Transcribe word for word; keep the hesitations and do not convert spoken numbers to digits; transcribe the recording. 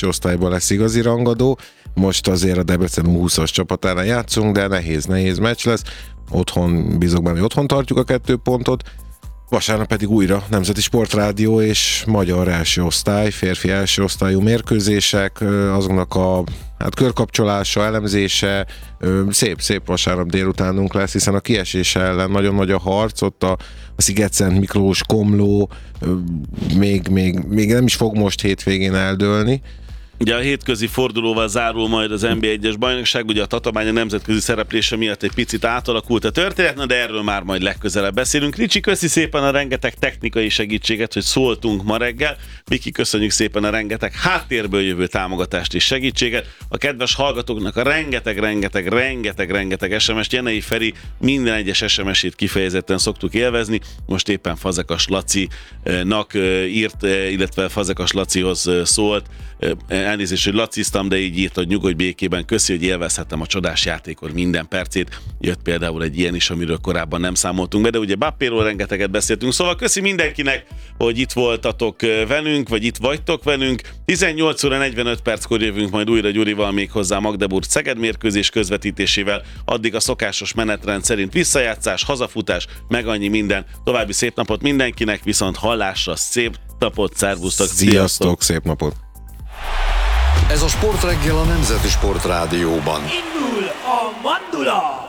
első osztályban lesz igazi rangadó. Most azért a Debrecen U húszas csapatánál játszunk, de nehéz, nehéz meccs lesz. Otthon, bízok benne, hogy otthon tartjuk a kettő pontot. Vasárnap pedig újra Nemzeti Sportrádió és magyar első osztály, férfi első osztályú mérkőzések, azoknak a hát körkapcsolása, elemzése, szép-szép vasárnap délutánunk lesz, hiszen a kiesés ellen nagyon nagy a harc, ott a, a Sziget-Szent Miklós, Komló még, még, még nem is fog most hétvégén eldőlni. Ugye a hétközi fordulóval zárul majd az en bé egyes bajnokság, ugye a Tatabánya nemzetközi szereplése miatt egy picit átalakult a történet, na de erről már majd legközelebb beszélünk. Ricsi, köszi szépen a rengeteg technikai segítséget, hogy szóltunk ma reggel. Miki, köszönjük szépen a rengeteg háttérből jövő támogatást és segítséget. A kedves hallgatóknak a rengeteg, rengeteg, rengeteg, rengeteg es em es-t, Jenei Feri minden egyes es em es-ét kifejezetten szoktuk élvezni. Most éppen Fazekas Lacinak írt, illetve Fazekas Lacihoz szólt. Elnézést, hogy laciztam, de így írt, hogy nyugodj békében, köszi, hogy élvezhettem a csodás játékot minden percét. Jött például egy ilyen is, amiről korábban nem számoltunk be, de ugye Bappéról rengeteget beszéltünk, szóval köszi mindenkinek, hogy itt voltatok velünk, vagy itt vagytok velünk. tizennyolc óra negyvenöt perckor jövünk majd újra Gyurival, még hozzá Magdeburg-Szeged mérkőzés közvetítésével. Addig a szokásos menetrend szerint visszajátszás, hazafutás, meg annyi minden. További szép napot mindenkinek, viszont hallásra, szép napot, szervusztok, sziasztok, szép napot! Ez a Sportreggel a Nemzeti Sportrádióban. Indul a mandula!